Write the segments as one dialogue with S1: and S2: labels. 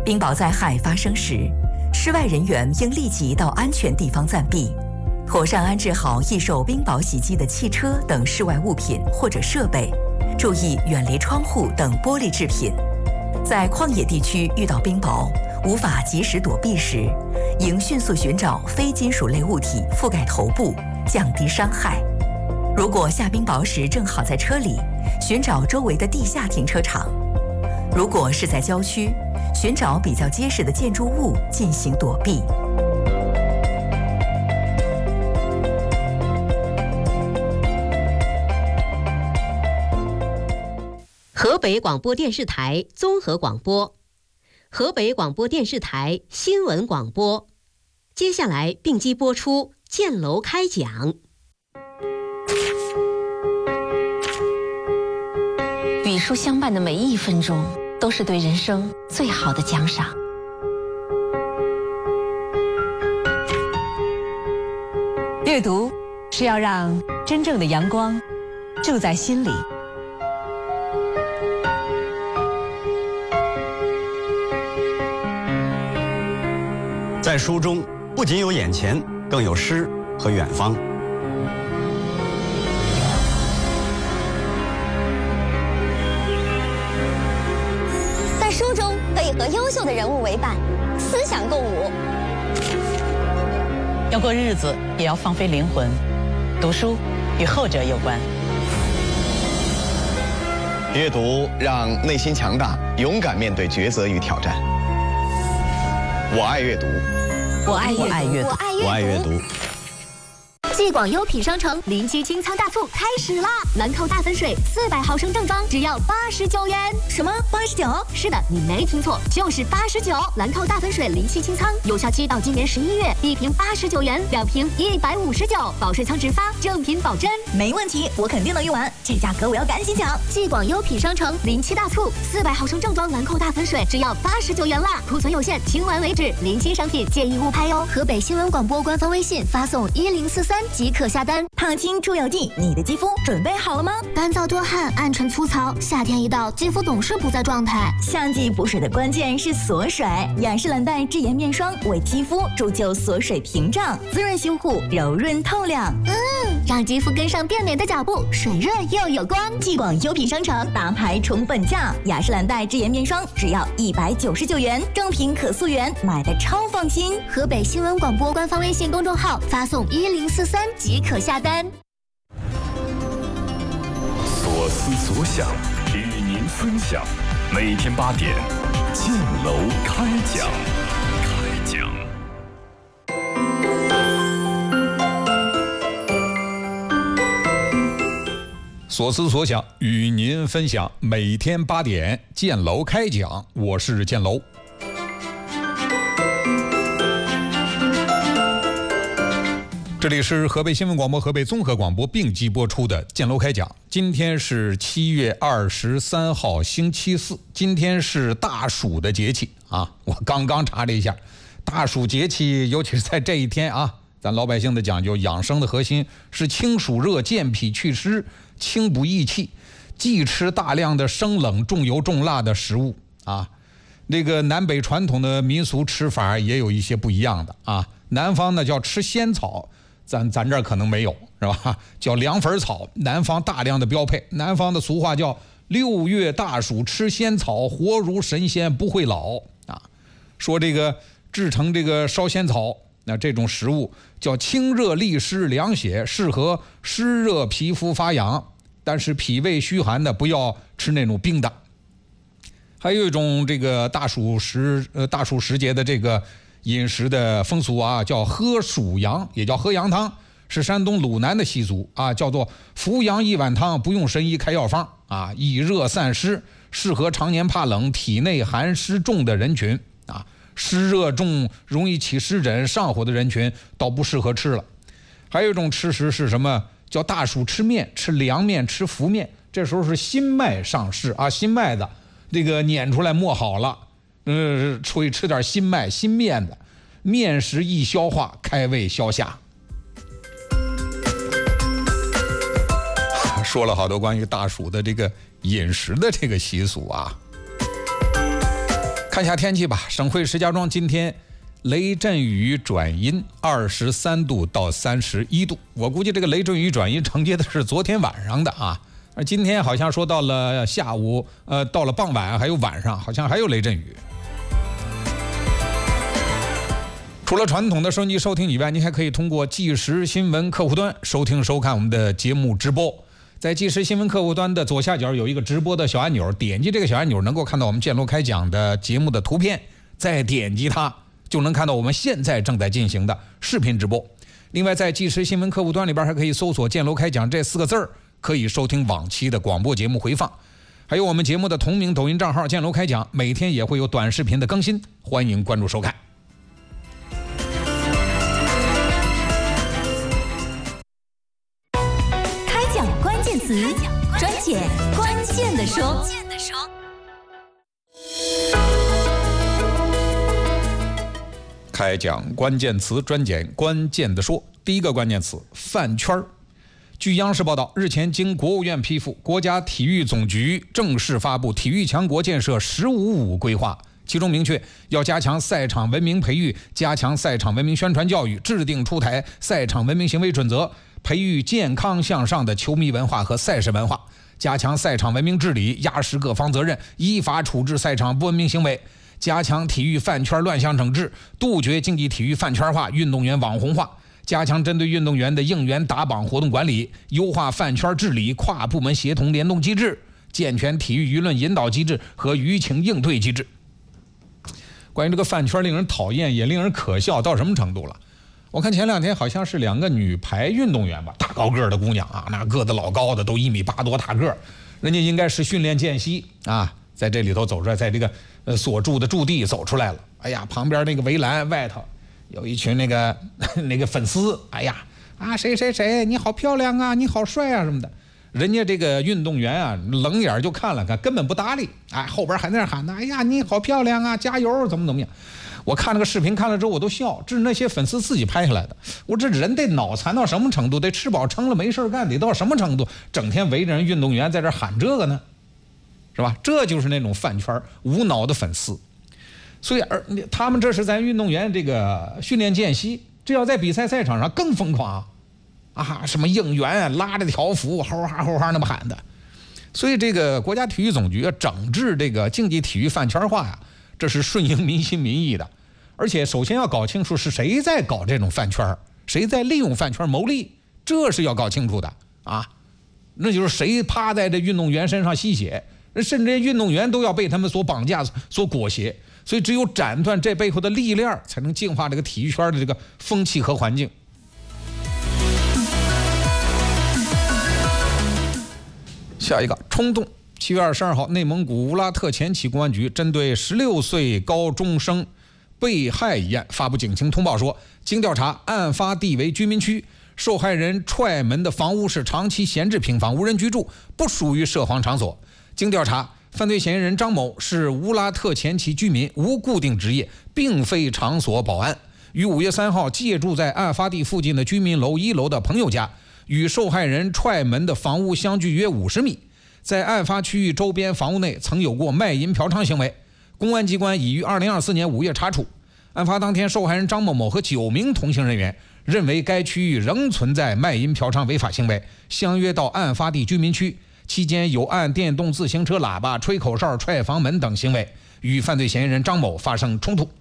S1: 冰雹灾害发生时，室外人员应立即到安全地方暂避，妥善安置好易受冰雹袭击的汽车等室外物品或者设备，注意远离窗户等玻璃制品。在旷野地区遇到冰雹，无法及时躲避时，应迅速寻找非金属类物体覆盖头部，降低伤害。如果下冰雹时正好在车里，寻找周围的地下停车场。如果是在郊区，寻找比较结实的建筑物进行躲避。
S2: 河北广播电视台综合广播，河北广播电视台新闻广播。接下来并机播出建楼开讲。
S3: 与书相伴的每一分钟，都是对人生最好的奖赏。
S4: 阅读是要让真正的阳光住在心里。
S5: 在书中不仅有眼前，更有诗和远方。
S6: 在书中可以和优秀的人物为伴，思想共舞。
S4: 要过日子，也要放飞灵魂。读书与后者有关。
S7: 阅读让内心强大，勇敢面对抉择与挑战。我爱阅读，
S4: 我爱阅读，
S5: 我爱阅读。
S6: 继广优品商城临期清仓大促开始啦！兰蔻大粉水400毫升正装只要89元。什么89？是的，你没听错，就是89。兰蔻大粉水临期清仓，有效期到今年11月，一瓶89元，2瓶159，保水仓直发，正品保真。
S8: 没问题，我肯定能用完，这价格我要赶紧抢！
S6: 继广优品商城临期大促，400毫升正装兰蔻大粉水只要89元啦，库存有限，清完为止，临期商品建议勿拍哟。河北新闻广播官方微信发送1043。即可下单。
S8: 烫青出油剂，你的肌肤准备好了吗？
S6: 干燥多汗，暗沉粗糙，夏天一到，肌肤总是不在状态。
S8: 夏季补水的关键是锁水，雅诗兰黛智颜面霜为肌肤铸就锁水屏障，滋润修护，柔润透亮。
S6: 让肌肤跟上变美的脚步，水润又有光。
S8: 继广优品商城大牌宠本价，雅诗兰黛智颜面霜只要199元，正品可溯源，买的超放心。
S6: 河北新闻广播官方微信公众号发送1043即可下单。
S9: 所思所想与您分享，每天8点，建楼开讲。
S10: 所思所想与您分享，每天8点，建楼开讲。我是建楼。这里是河北新闻广播、河北综合广播并机播出的建楼开讲。今天是7月23号，星期四。今天是大暑的节气啊！我刚刚查了一下，大暑节气，尤其是在这一天啊，咱老百姓的讲究，养生的核心是清暑热、健脾祛湿、清补益气，忌吃大量的生冷、重油重辣的食物啊。那个南北传统的民俗吃法也有一些不一样的啊。南方呢叫吃仙草。咱这儿可能没有，是吧？叫凉粉草，南方大量的标配。南方的俗话叫6月大暑吃仙草，活如神仙不会老啊。说这个制成这个烧仙草，那这种食物叫清热利湿凉血，适合湿热皮肤发痒，但是脾胃虚寒的不要吃那种冰的。还有一种这个大暑时节的这个饮食的风俗啊，叫喝暑阳，也叫喝羊汤，是山东鲁南的习俗啊，叫做服羊1碗汤，不用神医开药方啊，以热散湿，适合常年怕冷、体内寒湿重的人群啊，湿热重、容易起湿疹、上火的人群倒不适合吃了。还有一种吃食是什么？叫大暑吃面，吃凉面，吃浮面，这时候是新麦上市啊，新麦子这个碾出来磨好了。出去吃点新麦新面子，面食易消化，开胃消夏。说了好多关于大暑的这个饮食的这个习俗啊。 看一下天气吧，省会石家庄今天雷阵雨转阴，23度到31度。我估计这个雷阵雨转阴承接的是昨天晚上的啊，而今天好像说到了下午，到了傍晚还有晚上，好像还有雷阵雨。除了传统的收音机收听以外，您还可以通过即时新闻客户端收听收看我们的节目直播。在即时新闻客户端的左下角有一个直播的小按钮，点击这个小按钮能够看到我们建楼开讲的节目的图片，再点击它就能看到我们现在正在进行的视频直播。另外在即时新闻客户端里边还可以搜索建楼开讲这4个字儿，可以收听往期的广播节目回放，还有我们节目的同名抖音账号建楼开讲，每天也会有短视频的更新，欢迎关注收看。
S8: 专解关键的说，
S10: 开讲关键词，专解关键的说。第一个关键词：饭圈。据央视报道，日前经国务院批复，国家体育总局正式发布体育强国建设“15+5”规划，其中明确要加强赛场文明培育，加强赛场文明宣传教育，制定出台赛场文明行为准则，培育健康向上的球迷文化和赛事文化，加强赛场文明治理，压实各方责任，依法处置赛场不文明行为，加强体育饭圈乱象整治，杜绝竞技体育饭圈化、运动员网红化，加强针对运动员的应援打榜活动管理，优化饭圈治理跨部门协同联动机制，健全体育舆论引导机制和舆情应对机制。关于这个饭圈令人讨厌也令人可笑到什么程度了？我看前2天好像是2个女排运动员吧，大高个的姑娘啊，那个子老高的，都1.8米多大个，人家应该是训练间隙啊，在这里头走出来，在这个所住的驻地走出来了。哎呀，旁边那个围栏外头有一群那个粉丝，哎呀啊谁谁谁你好漂亮啊，你好帅啊什么的。人家这个运动员啊，冷眼就看了看，根本不搭理。哎，后边还在那喊呢，哎呀你好漂亮啊，加油，怎么样。我看那个视频看了之后我都笑，这是那些粉丝自己拍下来的。我这人得脑残到什么程度，得吃饱撑了没事干，得到什么程度，整天围着人运动员在这喊这个呢，是吧？这就是那种饭圈无脑的粉丝。所以他们这是在运动员这个训练间隙，这要在比赛赛场上更疯狂啊！什么应援拉着条幅吼哈吼哈那么喊的。所以这个国家体育总局要整治这个竞技体育饭圈化呀，这是顺应民心民意的。而且首先要搞清楚是谁在搞这种饭圈，谁在利用饭圈牟利，这是要搞清楚的啊！那就是谁趴在这运动员身上吸血，甚至运动员都要被他们所绑架、所裹挟。所以只有斩断这背后的利链，才能净化这个体育圈的这个风气和环境。下一个冲动。7月22号，内蒙古乌拉特前旗公安局针对16岁高中生被害一案发布警情通报说，经调查，案发地为居民区，受害人踹门的房屋是长期闲置平房，无人居住，不属于涉黄场所。经调查，犯罪嫌疑人张某是乌拉特前旗居民，无固定职业，并非场所保安，于5月3号借住在案发地附近的居民楼1楼的朋友家，与受害人踹门的房屋相距约50米，在案发区域周边房屋内曾有过卖淫嫖娼行为。公安机关已于2024年5月查处。案发当天，受害人张某某和9名同行人员认为该区域仍存在卖淫嫖娼违法行为，相约到案发地居民区，期间有按电动自行车喇叭、吹口哨、踹房门等行为，与犯罪嫌疑人张某发生冲突。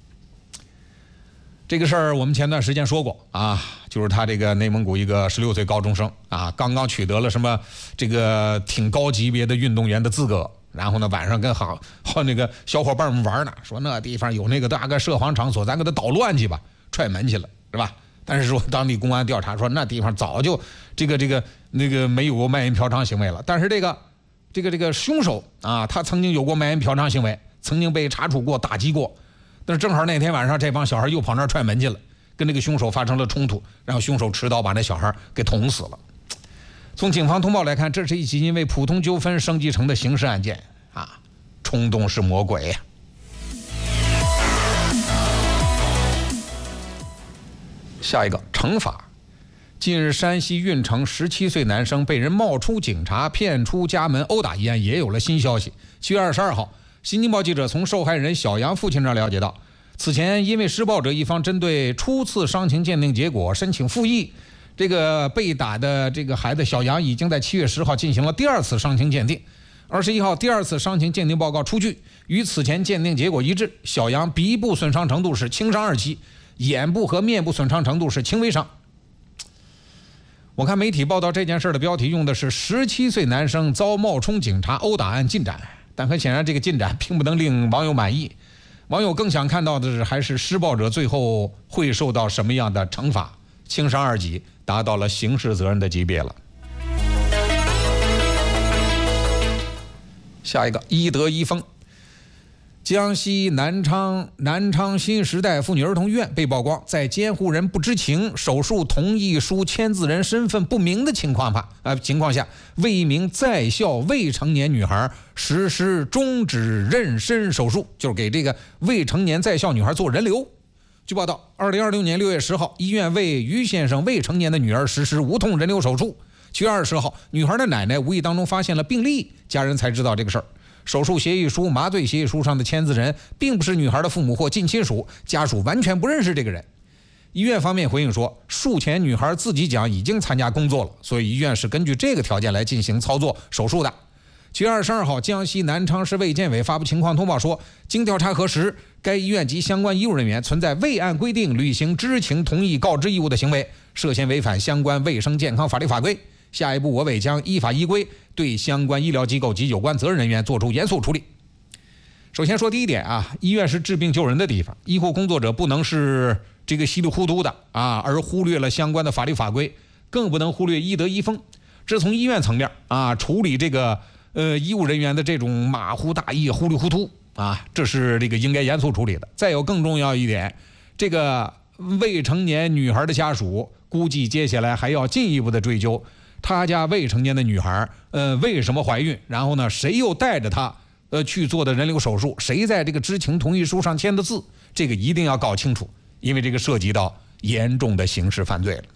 S10: 这个事儿我们前段时间说过啊，就是他这个内蒙古一个16岁高中生啊，刚刚取得了什么这个挺高级别的运动员的资格，然后呢晚上跟好那个小伙伴们玩呢，说那地方有那个大概涉黄场所，咱给他捣乱去吧，踹门去了，是吧？但是说当地公安调查说那地方早就那个没有过卖淫嫖娼行为了，但是这个凶手啊，他曾经有过卖淫嫖娼行为，曾经被查处过、打击过。但是正好那天晚上，这帮小孩又跑那儿踹门去了，跟那个凶手发生了冲突，然后凶手持刀把那小孩给捅死了。从警方通报来看，这是一起因为普通纠纷升级成的刑事案件啊！冲动是魔鬼呀！下一个惩罚。近日，山西运城17岁男生被人冒充警察骗出家门殴打一案也有了新消息。7月22号。 新京报记者从受害人小杨父亲那了解到，此前因为施暴者一方针对初次伤情鉴定结果申请复议，这个被打的这个孩子小杨已经在7月10号进行了第2次伤情鉴定。21号第2次伤情鉴定报告出具，与此前鉴定结果一致，小杨鼻部损伤程度是轻伤2级，眼部和面部损伤程度是轻微伤。我看媒体报道这件事的标题用的是17岁男生遭冒充警察殴打案进展，但很显然这个进展并不能令网友满意。网友更想看到的是，还是施暴者最后会受到什么样的惩罚，轻伤2级达到了刑事责任的级别了。下一个，医德一封。江西南昌新时代妇女儿童医院被曝光，在监护人不知情、手术同意书签字人身份不明的情况下，为一名在校未成年女孩实施终止妊娠手术，就是给这个未成年在校女孩做人流。据报道，2026年6月10号，医院为于先生未成年的女儿实施无痛人流手术。7月20号，女孩的奶奶无意当中发现了病例，家人才知道这个事儿。手术协议书、麻醉协议书上的签字人并不是女孩的父母或近亲属，家属完全不认识这个人。医院方面回应说，术前女孩自己讲已经参加工作了，所以医院是根据这个条件来进行操作手术的。7月22号，江西南昌市卫健委发布情况通报说，经调查核实，该医院及相关医务人员存在未按规定履行知情同意告知义务的行为，涉嫌违反相关卫生健康法律法规。下一步，我委将依法依规对相关医疗机构及有关责任人员作出严肃处理。首先说第一点啊，医院是治病救人的地方，医护工作者不能是这个稀里糊涂的而忽略了相关的法律法规，更不能忽略医德医风。这从医院层面处理这个医务人员的这种马虎大意、糊里糊涂这是这个应该严肃处理的。再有更重要一点，这个未成年女孩的家属估计接下来还要进一步的追究。他家未成年的女孩为什么怀孕，然后呢谁又带着她去做的人流手术，谁在这个知情同意书上签的字，这个一定要搞清楚，因为这个涉及到严重的刑事犯罪了。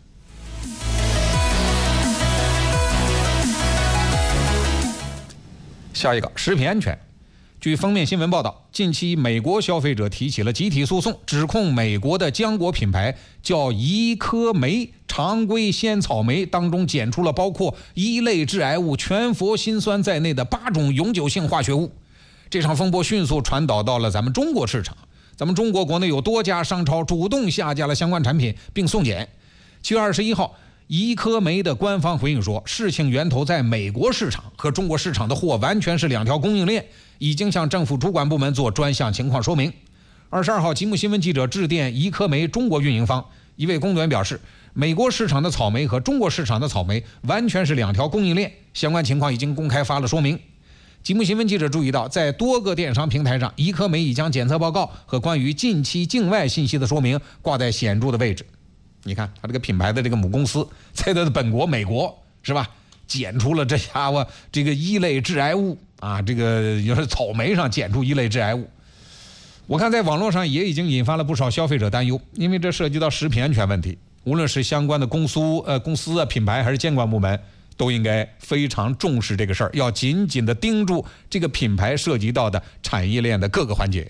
S10: 下一个，食品安全。据封面新闻报道，近期美国消费者提起了集体诉讼，指控美国的浆果品牌叫怡科酶常规鲜草莓当中检出了包括一类致癌物全佛辛酸在内的8种永久性化学物。这场风波迅速传导到了咱们中国市场，咱们中国国内有多家商超主动下架了相关产品并送检。7月21号，怡科酶的官方回应说，事情源头在美国市场，和中国市场的货完全是2条供应链，已经向政府主管部门做专项情况说明。22号，吉木新闻记者致电怡科酶中国运营方，一位工作人员表示，美国市场的草莓和中国市场的草莓完全是2条供应链，相关情况已经公开发了说明。吉木新闻记者注意到，在多个电商平台上，怡科酶已将检测报告和关于近期境外信息的说明挂在显著的位置。你看他这个品牌的这个母公司在他的本国美国是吧，检出了这家伙这个一类致癌物这个就是草莓上检出一类致癌物。我看在网络上也已经引发了不少消费者担忧，因为这涉及到食品安全问题，无论是相关的公司品牌还是监管部门，都应该非常重视这个事儿，要紧紧的盯住这个品牌涉及到的产业链的各个环节。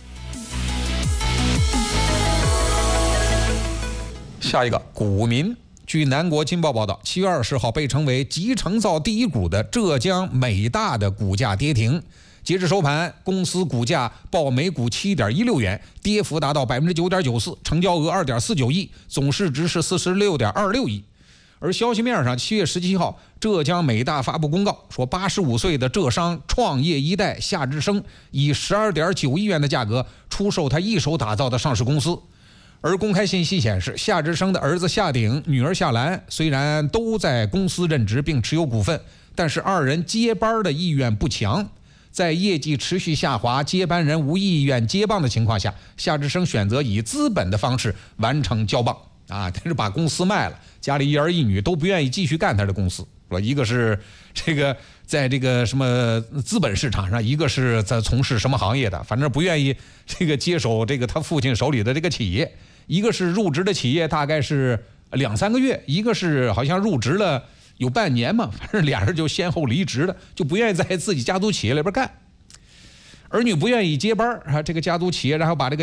S10: 下一个，股民。据南国金报报道，7月20号，被称为集成灶第一股的浙江美大的股价跌停。截至收盘，公司股价报每股7.16元，跌幅达到 9.94%， 成交额 2.49亿，总市值是 46.26 亿。而消息面上，7月17号，浙江美大发布公告说，85岁的浙商创业一代夏志生以 12.9 亿元的价格出售他一手打造的上市公司。而公开信息显示，夏志生的儿子夏鼎、女儿夏兰虽然都在公司任职并持有股份，但是2人接班的意愿不强。在业绩持续下滑、接班人无意愿接棒的情况下，夏志生选择以资本的方式完成交棒但是把公司卖了，家里一儿一女都不愿意继续干他的公司。一个是这个在这个什么资本市场上，一个是在从事什么行业的，反正不愿意这个接手这个他父亲手里的这个企业。一个是入职的企业大概是2-3个月，一个是好像入职了有半年嘛，反正俩人就先后离职了，就不愿意在自己家族企业里边干。 儿女不愿意接班啊，这个家族企业然后把这个